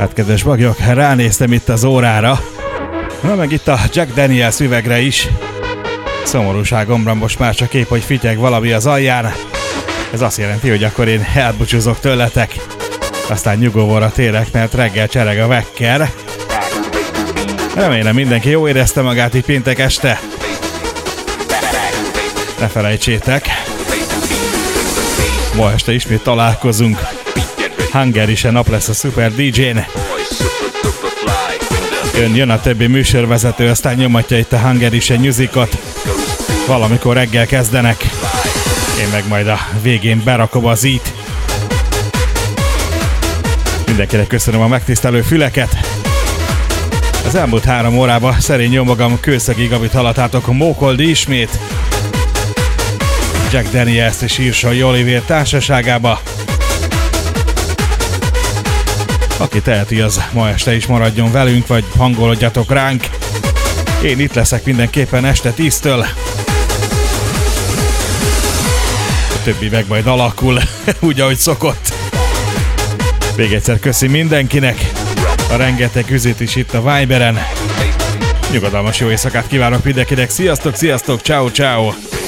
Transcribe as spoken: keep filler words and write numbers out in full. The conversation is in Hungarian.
Hát kedves bagyok, ránéztem itt az órára, na meg itt a Jack Daniels üvegre is. Szomorúságomra most már csak épp, hogy fityeg valami az alján. Ez azt jelenti, hogy akkor én elbúcsúzok tőletek. Aztán nyugovóra térek, mert reggel csereg a vekker. Remélem mindenki jó érezte magát így péntek este. Ne felejtsétek, ma este ismét találkozunk. Hungaryse nap lesz a Super dé dzsén. Jön, jön a többi műsorvezető, aztán nyomatja itt a Hungaryse Musicot. Valamikor reggel kezdenek. Én meg majd a végén berakom azít. Mindenkinek köszönöm a megtisztelő füleket. Az elmúlt három órában szerény jó magam kőszegig, amit hallatátok, Mókoldi ismét Jack Daniels és Írsoly Olivér társaságába. Aki teheti, az ma este is maradjon velünk, vagy hangolodjatok ránk. Én itt leszek mindenképpen este tíztől. A többi meg majd alakul, úgy ahogy szokott. Még egyszer köszi mindenkinek. A rengeteg üzét is itt a Viberen. Nyugodalmas jó éjszakát kívánok mindenkinek. Sziasztok, sziasztok, ciao, ciao.